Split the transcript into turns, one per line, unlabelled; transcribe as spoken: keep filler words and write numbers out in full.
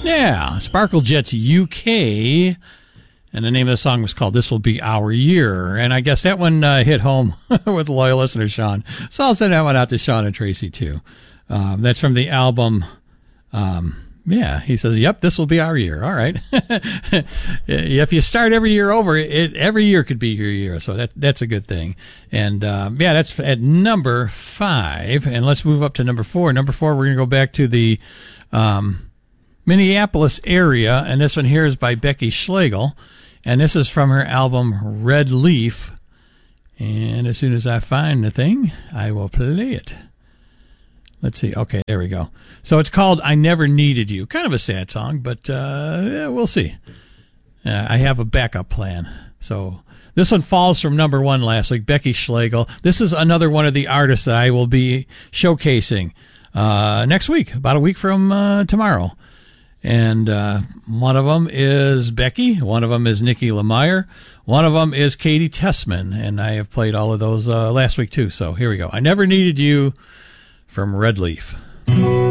Yeah, Sparkle Jets U K, and the name of the song was called This Will Be Our Year, and I guess that one uh, hit home with loyal listener Sean, so I'll send that one out to Sean and Tracy too. Um, that's from the album, um, yeah, he says, yep, this will be our year. All right. If you start every year over, it every year could be your year, so that that's a good thing. And um, yeah, that's at number five, and let's move up to number four. Number four, we're going to go back to the um, Minneapolis area, and this one here is by Becky Schlegel, and this is from her album Red Leaf. And as soon as I find the thing, I will play it. Let's see. Okay, there we go. So it's called I Never Needed You. Kind of a sad song, but uh, yeah, we'll see. Uh, I have a backup plan. So this one falls from number one last week, Becky Schlegel. This is another one of the artists that I will be showcasing uh, next week, about a week from uh, tomorrow. And uh, one of them is Becky. One of them is Nikki Lemire. One of them is Katie Tessman. And I have played all of those uh, last week, too. So here we go. I Never Needed You from Red Leaf.